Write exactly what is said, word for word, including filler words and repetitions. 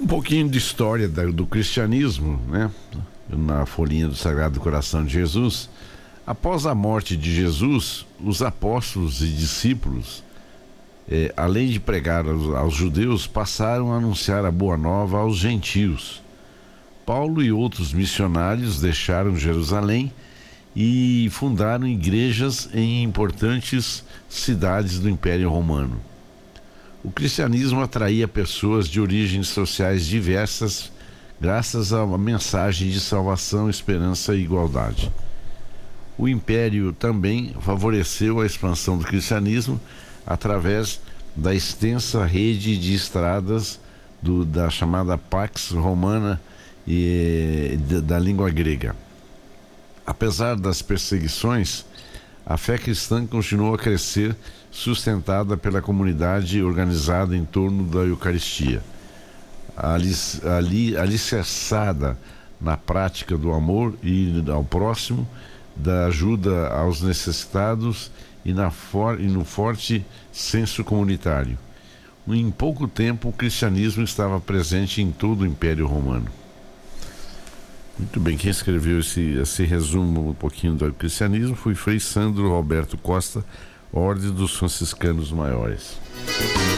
Um pouquinho de história da, do cristianismo, né? Na folhinha do Sagrado Coração de Jesus. Após a morte de Jesus, os apóstolos e discípulos, eh, além de pregar aos, aos judeus, passaram a anunciar a boa nova aos gentios. Paulo e outros missionários deixaram Jerusalém e fundaram igrejas em importantes cidades do Império Romano. O cristianismo atraía pessoas de origens sociais diversas, graças a uma mensagem de salvação, esperança e igualdade. O Império também favoreceu a expansão do cristianismo através da extensa rede de estradas do, da chamada Pax Romana e da, da língua grega. Apesar das perseguições, a fé cristã continuou a crescer, sustentada pela comunidade organizada em torno da Eucaristia, alic- ali, alicerçada na prática do amor e ao próximo, da ajuda aos necessitados e, na for- e no forte senso comunitário. Em pouco tempo, o cristianismo estava presente em todo o Império Romano. Muito bem, quem escreveu esse, esse resumo um pouquinho do cristianismo foi Frei Sandro Roberto Costa, Ordem dos Franciscanos Maiores.